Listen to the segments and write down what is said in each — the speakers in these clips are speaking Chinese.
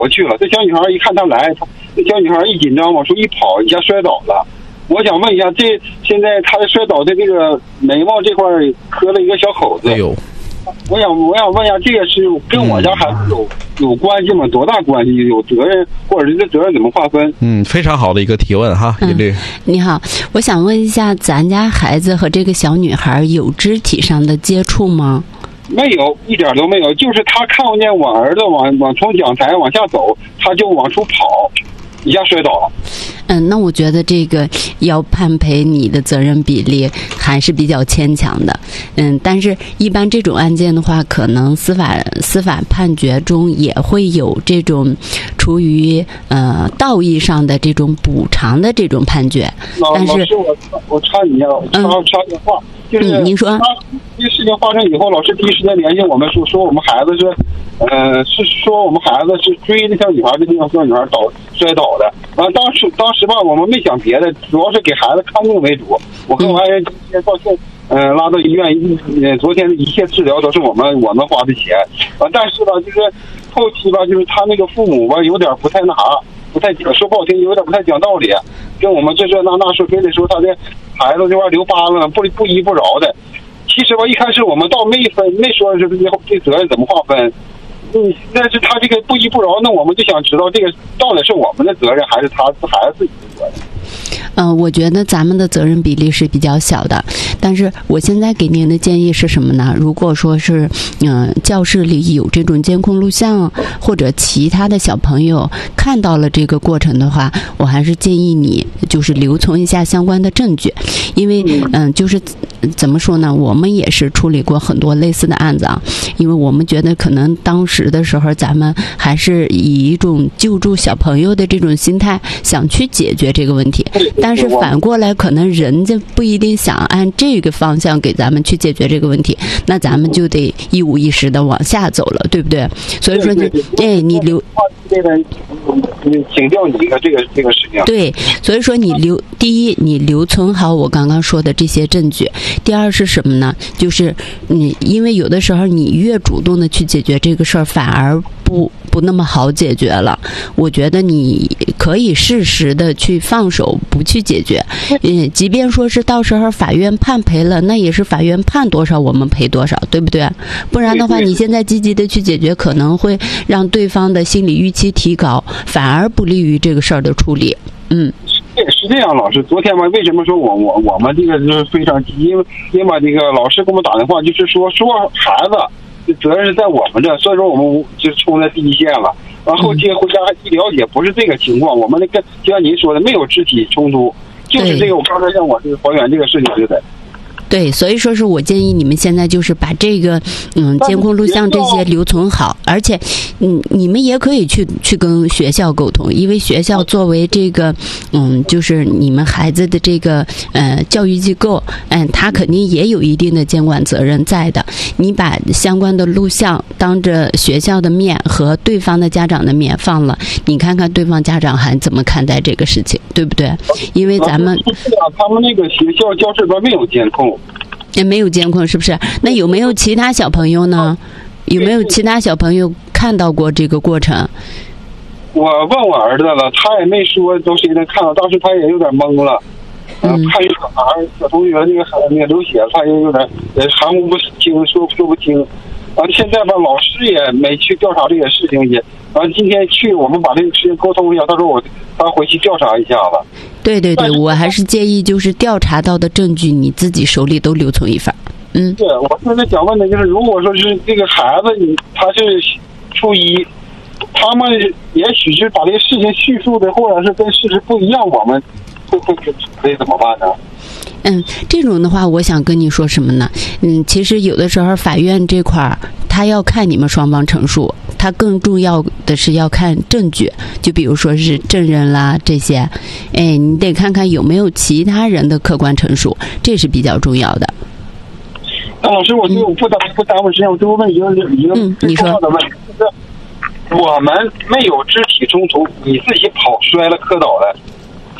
过去了。这小女孩一看他来，这小女孩一紧张往出一跑，一下摔倒了。我想问一下，这现在她摔倒的这个眉毛这块磕了一个小口子。 哎呦， 我想问一下，这个是跟我家孩子有关系吗？多大关系？有责任，或者是这责任怎么划分？ 非常好的一个提问哈，尹律。 你好，我想问一下，咱家孩子和这个小女孩有肢体上的接触吗？ 没有，一点都没有。就是他看见我儿子往从讲台往下走，他就往出跑，一下摔倒了。 那我觉得这个要判赔你的责任比例还是比较牵强的。但是一般这种案件的话，可能司法判决中也会有这种出于道义上的这种补偿的这种判决。但是老师，我插你一下，插电话。就是您说， 这事情发生以后，老师第一时间联系我们说我们孩子是说我们孩子是追那小女孩的地方，小女孩摔倒的。当时吧，我们没想别的，主要是给孩子看病为主。我和我爱人今天到现拉到医院，昨天的一切治疗都是我们花的钱。但是吧，就是后期吧，就是他那个父母吧，有点不太那啥，不太说不好听，有点不太讲道理，跟我们这那说，非得说他的孩子这块留疤了，不依不饶的。其实吧，一开始我们倒没说是这责任怎么划分。但是他这个不依不饶，那我们就想知道这个到底是我们的责任，还是他孩子自己的责任？ 我觉得咱们的责任比例是比较小的，但是我现在给您的建议是什么呢？如果说是教室里有这种监控录像，或者其他的小朋友看到了这个过程的话，我还是建议你就是留存一下相关的证据，因为就是怎么说呢，我们也是处理过很多类似的案子啊，因为我们觉得可能当时的时候咱们还是以一种救助小朋友的这种心态想去解决这个问题，但是反过来可能人家不一定想按这个方向给咱们去解决这个问题，那咱们就得一五一十的往下走了，对不对？所以说你留请教你一个这个事情。 对，所以说第一，你留存好我刚刚说的这些证据。第二是什么呢？就是因为有的时候你越主动的去解决这个事儿，反而不那么好解决了。我觉得你可以适时的去放手，不去解决。即便说是到时候法院判赔了，那也是法院判多少我们赔多少，对不对？不然的话，你现在积极的去解决，可能会让对方的心理预期提高，反而不利于这个事儿的处理。 是这样，老师，昨天吧，为什么说我们这个就是非常急？因为这个老师给我们打电话，就是说孩子责任是在我们这，所以说我们就冲在第一线了。然后接回家一了解，不是这个情况，我们就像您说的，没有肢体冲突，就是这个我刚才让我这个还原这个事情似的。 对，所以说是我建议你们现在就是把这个监控录像这些留存好，而且你们也可以去跟学校沟通，因为学校作为这个就是你们孩子的这个教育机构，他肯定也有一定的监管责任在的。你把相关的录像当着学校的面和对方的家长的面放了，你看看对方家长还怎么看待这个事情，对不对？因为咱们他们那个学校教室端没有监控。 也没有监控，是不是？那有没有其他小朋友呢？有没有其他小朋友看到过这个过程？ 我问我儿子了，他也没说都谁能看到，当时他也有点懵了。看一个小同学那个流血，他也有点含糊不清，说不清。现在吧，老师也没去调查这个事情，也今天去我们把这个事情沟通一下，他说他回去调查一下子。对， 我还是建议就是调查到的证据你自己手里都留存一份。 对，我现在想问的就是，如果说是这个孩子他是初一，他们也许是把这个事情叙述的或者是跟事实不一样，我们会怎么办呢？ 这种的话，我想跟你说什么呢？其实有的时候法院这块儿，他要看你们双方陈述，他更重要的是要看证据，就比如说是证人啦这些，你得看看有没有其他人的客观陈述，这是比较重要的。 老师，我就不耽误时间，我就问一个最重要的问题，就是我们没有肢体冲突，你自己跑摔了磕倒了，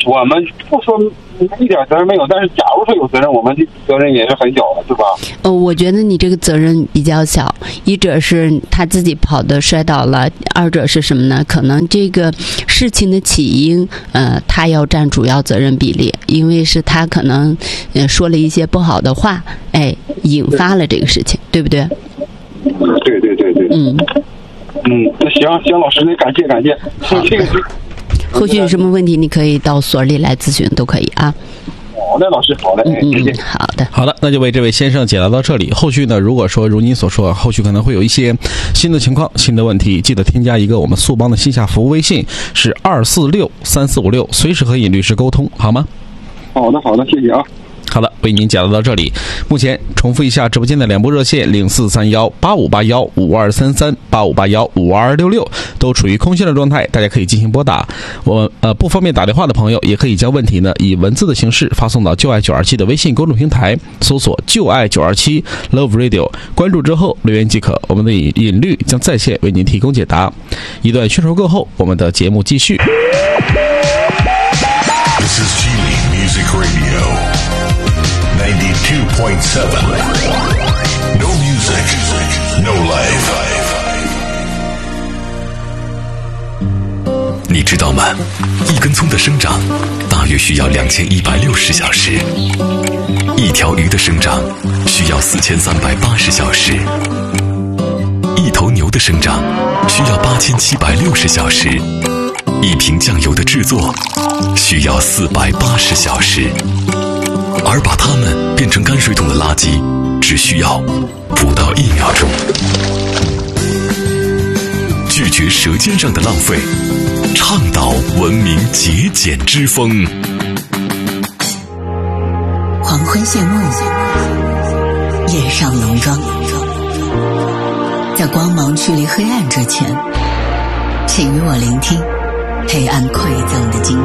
我们不说一点责任没有，但是假如说有责任，我们的责任也是很小的，是吧？ 我觉得你这个责任比较小，一者是他自己跑的摔倒了，二者是什么呢？可能这个事情的起因，他要占主要责任比例，因为是他可能说了一些不好的话，引发了这个事情，对不对？ 对。那行，老师，那感谢。这个后续有什么问题，你可以到所里来咨询，都可以啊。 好的，老师，好的， 好的， 那就为这位先生解答到这里。后续呢，如果说如您所说，后续可能会有一些新的情况、新的问题，记得添加一个我们速帮的线下服务微信，是2463456，随时和尹律师沟通，好吗？ 好的，谢谢啊。 好的，为您讲到这里。目前重复一下直播间的两部热线04318581523385815266都处于空线的状态，大家可以进行拨打。我不方便打电话的朋友，也可以将问题呢以文字的形式发送到就爱927的微信公众平台，搜索就爱927 Love Radio， 关注之后留言即可。我们的尹律将在线为您提供解答。一段宣传过后，我们的节目继续。 This is Geely Music Radio.92.7 No music, no life. 你知道吗？一根葱的生长大约需要2160小时，一条鱼的生长需要4380小时，一头牛的生长需要8760小时，一瓶酱油的制作需要480小时。而把它们变成泔水桶的垃圾只需要不到1秒钟。拒绝舌尖上的浪费，倡导文明节俭之风。 黄昏谢幕，夜上浓妆，在光芒驱离黑暗之前，请与我聆听黑暗馈赠的经